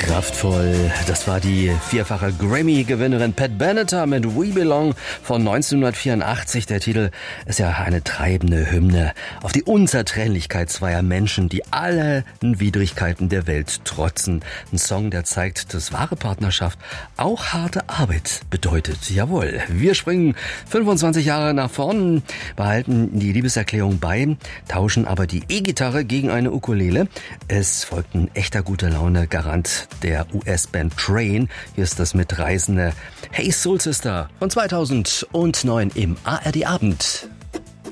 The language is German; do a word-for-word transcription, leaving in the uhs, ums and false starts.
Kraftvoll, das war die vierfache Grammy-Gewinnerin Pat Benatar mit We Belong von neunzehnhundertvierundachtzig. Der Titel ist ja eine treibende Hymne auf die Unzertrennlichkeit zweier Menschen, die allen Widrigkeiten der Welt trotzen. Ein Song, der zeigt, dass wahre Partnerschaft auch harte Arbeit bedeutet. Jawohl, wir springen fünfundzwanzig Jahre nach vorn, behalten die Liebeserklärung bei, tauschen aber die E-Gitarre gegen eine Ukulele. Es folgt ein echter guter Laune Garant der U S-Band Train. Hier ist das mitreißende Hey Soul Sister von zweitausendneun im A R D Abend.